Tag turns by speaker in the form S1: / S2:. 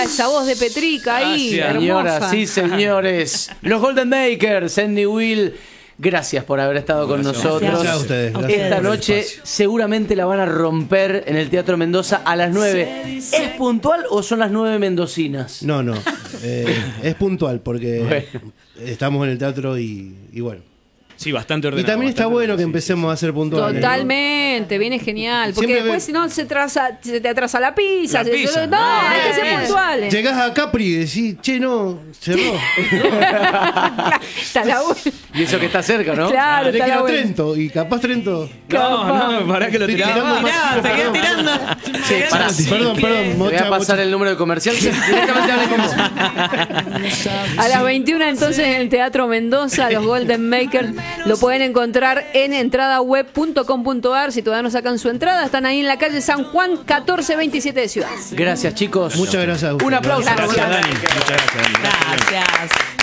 S1: esa voz de Petrica ahí,
S2: Gracias.
S1: hermosa.
S3: Señoras y señores, los Golden Makers, Andy Will, gracias por haber estado con nosotros.
S4: Gracias a ustedes. Gracias
S3: Esta
S4: por el
S3: noche
S4: espacio.
S3: seguramente la van a romper en el Teatro Mendoza a las 9. ¿Es puntual o son las 9 mendocinas?
S4: No, es puntual porque
S3: Bueno.
S4: estamos en el teatro y bueno.
S2: Sí, bastante
S4: Y
S2: ordenado.
S4: también está
S2: bastante
S4: bueno que
S2: ordenado,
S4: empecemos a ser puntuales. ¿no?
S1: Totalmente, viene genial. Porque
S4: Siempre
S1: después, si no, se te atrasa la pizza.
S2: La pizza.
S1: No, hay que ser puntuales.
S4: Llegás a Capri y decís, che, no, cerró.
S1: Está la vuelta.
S3: Y eso que está cerca, ¿no?
S1: Claro,
S4: Tenés
S1: está
S4: que ir
S1: la
S4: a
S1: vuelta.
S4: Trento y capaz Trento.
S2: No, pará que lo
S4: Estoy
S2: tiraba.
S4: tirando más.
S5: Seguía tirando.
S3: Sí, pará.
S4: Perdón,
S3: Te voy a pasar el número de comercial. Sí, directamente hablé con vos.
S1: A las 21 entonces en el Teatro Mendoza, los Golden Makers lo pueden encontrar en entradaweb.com.ar. Si todavía no sacan su entrada, están ahí en la calle San Juan 1427 de Ciudad.
S3: Gracias, chicos.
S4: Muchas gracias a ustedes.
S3: Un aplauso.
S2: Gracias, Dani. Muchas gracias, Dani.
S5: Gracias.